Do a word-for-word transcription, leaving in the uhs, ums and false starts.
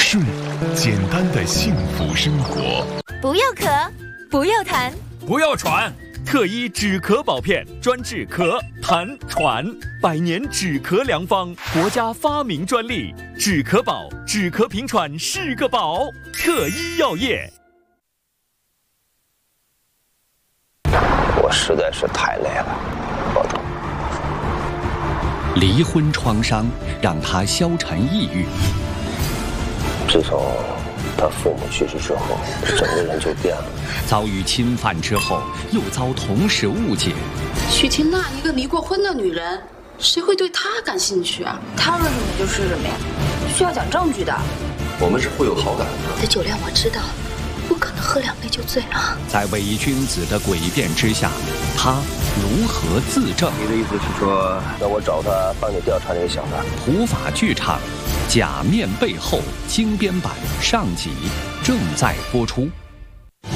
顺简单的幸福生活。 不要咳，不要痰， 不要喘。特一止咳宝片专治咳、痰、喘，百年止咳良方，国家发明专利。止咳宝，止咳平喘是个宝。特一药业。 我实在是太累了，报道。 离婚创伤让他消沉抑郁。 自从他父母去世之后，整个人就变了。 遭遇侵犯之后，又遭同事误解。 许晴娜一个离过婚的女人，谁会对她感兴趣啊？ 他说什么就是什么呀，需要讲证据的。 我们是互有好感的。 你的酒量我知道，不可能喝两杯就醉了。 在伪君子的诡辩之下，他如何自证？ 你的意思是说，让我找他帮你调查这个小的？ 普法剧场《假面背后》精编版上集正在播出。